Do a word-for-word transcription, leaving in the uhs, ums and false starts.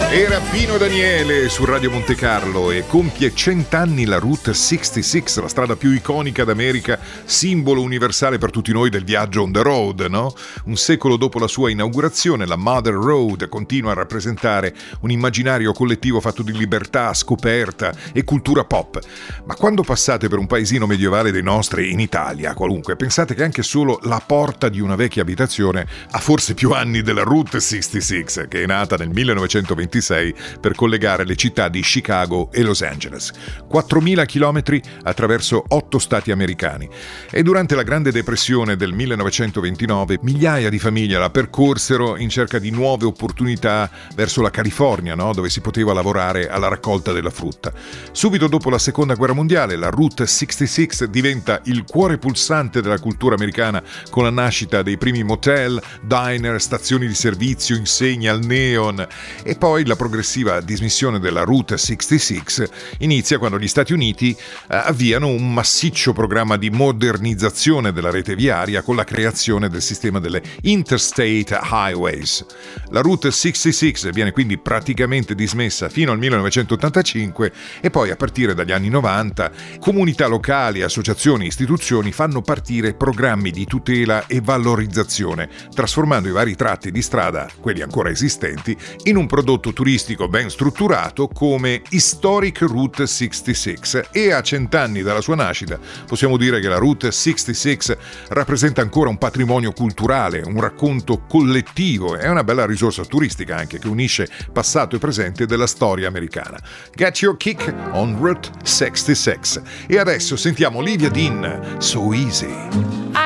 Era Pino Daniele su Radio Monte Carlo e compie cent'anni la Route sessantasei, la strada più iconica d'America, simbolo universale per tutti noi del viaggio on the road, no? Un secolo dopo la sua inaugurazione, la Mother Road continua a rappresentare un immaginario collettivo fatto di libertà, scoperta e cultura pop. Ma quando passate per un paesino medievale dei nostri in Italia, qualunque, pensate che anche solo la porta di una vecchia abitazione ha forse più anni della Route sessantasei, che è nata nel millenovecentoventisei per collegare le città di Chicago e Los Angeles. quattromila chilometri attraverso otto stati americani. E durante la Grande Depressione del millenovecentoventinove migliaia di famiglie la percorsero in cerca di nuove opportunità verso la California, no? Dove si poteva lavorare alla raccolta della frutta. Subito dopo la Seconda Guerra Mondiale, la Route sessantasei diventa il cuore pulsante della cultura americana con la nascita dei primi motel, diner, stazioni di servizio, insegne al neon. E poi la progressiva dismissione della Route sessantasei inizia quando gli Stati Uniti avviano un massiccio programma di modernizzazione della rete viaria con la creazione del sistema delle Interstate Highways. La Route sessantasei viene quindi praticamente dismessa fino al millenovecentottantacinque e poi a partire dagli anni novanta comunità locali, associazioni e istituzioni fanno partire programmi di tutela e valorizzazione, trasformando i vari tratti di strada, quelli ancora esistenti, in un prodotto turistico ben strutturato come Historic Route sessantasei. E a cent'anni dalla sua nascita possiamo dire che la Route sessantasei rappresenta ancora un patrimonio culturale, un racconto collettivo e una bella risorsa turistica anche che unisce passato e presente della storia americana. Get your kick on Route sessantasei. E adesso sentiamo Livia Dean, So Easy.